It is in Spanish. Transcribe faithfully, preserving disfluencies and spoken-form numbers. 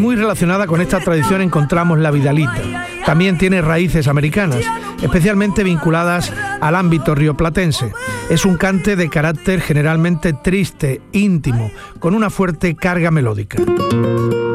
muy relacionada con esta tradición encontramos la vidalita. También tiene raíces americanas, especialmente vinculadas al ámbito rioplatense. Es un cante de carácter generalmente triste, íntimo, con una fuerte carga melódica.